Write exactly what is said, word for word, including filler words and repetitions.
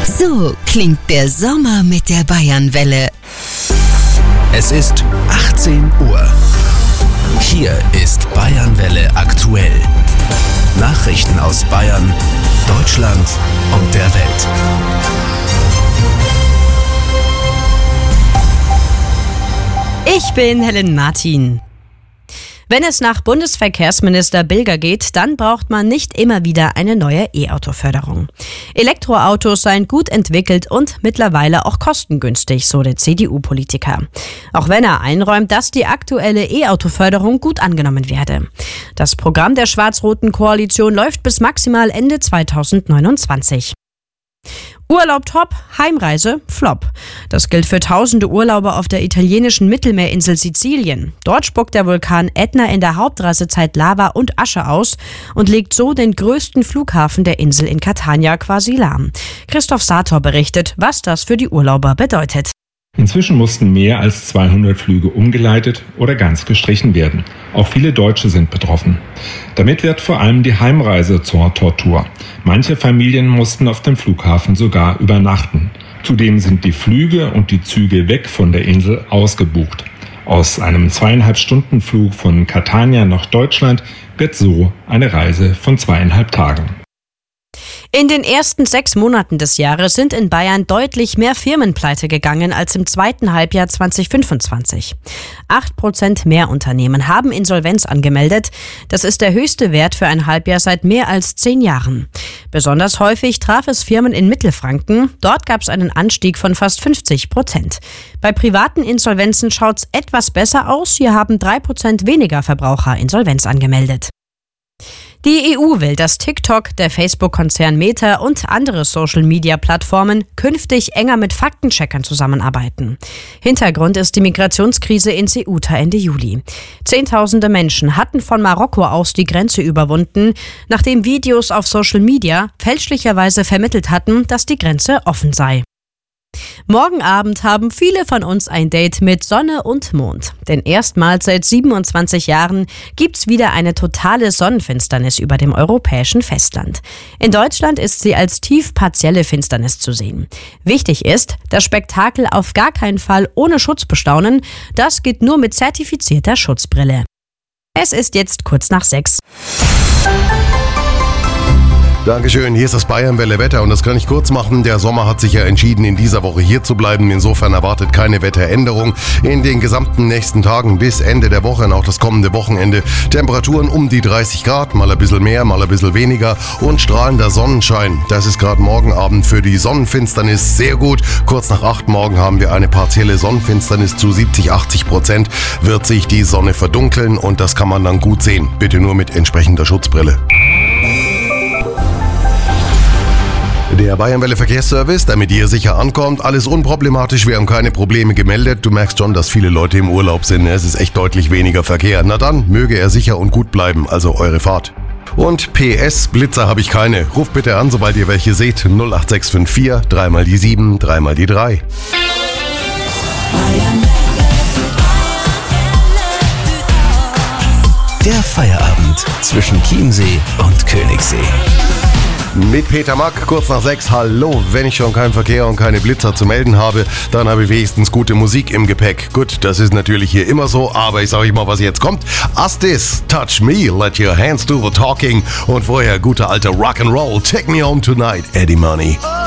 So klingt der Sommer mit der Bayernwelle. Es ist achtzehn Uhr. Hier ist Bayernwelle aktuell. Nachrichten aus Bayern, Deutschland und der Welt. Ich bin Helen Martin. Wenn es nach Bundesverkehrsminister Bilger geht, dann braucht man nicht immer wieder eine neue E-Auto-Förderung. Elektroautos seien gut entwickelt und mittlerweile auch kostengünstig, so der C D U-Politiker. Auch wenn er einräumt, dass die aktuelle E-Auto-Förderung gut angenommen werde. Das Programm der schwarz-roten Koalition läuft bis maximal Ende zweitausendneunundzwanzig. Urlaub top, Heimreise flop. Das gilt für tausende Urlauber auf der italienischen Mittelmeerinsel Sizilien. Dort spuckt der Vulkan Ätna in der Hauptreisezeit Lava und Asche aus und legt so den größten Flughafen der Insel in Catania quasi lahm. Christoph Sator berichtet, was das für die Urlauber bedeutet. Inzwischen mussten mehr als zweihundert Flüge umgeleitet oder ganz gestrichen werden. Auch viele Deutsche sind betroffen. Damit wird vor allem die Heimreise zur Tortur. Manche Familien mussten auf dem Flughafen sogar übernachten. Zudem sind die Flüge und die Züge weg von der Insel ausgebucht. Aus einem zweieinhalb Stunden Flug von Catania nach Deutschland wird so eine Reise von zweieinhalb Tagen. In den ersten sechs Monaten des Jahres sind in Bayern deutlich mehr Firmen pleite gegangen als im zweiten Halbjahr zweitausendfünfundzwanzig. Acht Prozent mehr Unternehmen haben Insolvenz angemeldet. Das ist der höchste Wert für ein Halbjahr seit mehr als zehn Jahren. Besonders häufig traf es Firmen in Mittelfranken. Dort gab es einen Anstieg von fast fünfzig Prozent. Bei privaten Insolvenzen schaut's etwas besser aus. Hier haben drei Prozent weniger Verbraucher Insolvenz angemeldet. Die E U will, dass TikTok, der Facebook-Konzern Meta und andere Social-Media-Plattformen künftig enger mit Faktencheckern zusammenarbeiten. Hintergrund ist die Migrationskrise in Ceuta Ende Juli. Zehntausende Menschen hatten von Marokko aus die Grenze überwunden, nachdem Videos auf Social Media fälschlicherweise vermittelt hatten, dass die Grenze offen sei. Morgen Abend haben viele von uns ein Date mit Sonne und Mond. Denn erstmals seit siebenundzwanzig Jahren gibt's wieder eine totale Sonnenfinsternis über dem europäischen Festland. In Deutschland ist sie als tief partielle Finsternis zu sehen. Wichtig ist, das Spektakel auf gar keinen Fall ohne Schutz bestaunen. Das geht nur mit zertifizierter Schutzbrille. Es ist jetzt kurz nach sechs. Dankeschön, hier ist das Bayernwelle Wetter und das kann ich kurz machen. Der Sommer hat sich ja entschieden, in dieser Woche hier zu bleiben. Insofern erwartet keine Wetteränderung in den gesamten nächsten Tagen bis Ende der Woche und auch das kommende Wochenende. Temperaturen um die dreißig Grad, mal ein bisschen mehr, mal ein bisschen weniger und strahlender Sonnenschein. Das ist gerade morgen Abend für die Sonnenfinsternis sehr gut. Kurz nach acht morgen haben wir eine partielle Sonnenfinsternis zu siebzig, achtzig Prozent. Wird sich die Sonne verdunkeln und das kann man dann gut sehen. Bitte nur mit entsprechender Schutzbrille. Der Bayernwelle Verkehrsservice, damit ihr sicher ankommt, alles unproblematisch, wir haben keine Probleme gemeldet. Du merkst schon, dass viele Leute im Urlaub sind, es ist echt deutlich weniger Verkehr. Na dann, möge er sicher und gut bleiben, also eure Fahrt. Und P S, Blitzer habe ich keine. Ruft bitte an, sobald ihr welche seht. null acht sechs fünf vier, dreimal die sieben, dreimal die drei. Der Feierabend zwischen Chiemsee und Königssee. Mit Peter Mack, kurz nach sechs. Hallo, wenn ich schon keinen Verkehr und keine Blitzer zu melden habe, dann habe ich wenigstens gute Musik im Gepäck. Gut, das ist natürlich hier immer so, aber ich sage euch mal, was jetzt kommt. Astis, Touch Me, Let Your Hands Do the Talking und vorher guter alter Rock'n'Roll, Take Me Home Tonight, Eddie Money.